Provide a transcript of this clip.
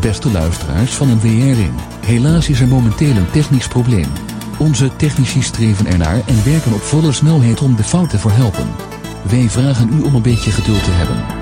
beste luisteraars van een WR-ring. Helaas is er momenteel een technisch probleem. Onze technici streven ernaar en werken op volle snelheid om de fout te verhelpen. Wij vragen u om een beetje geduld te hebben.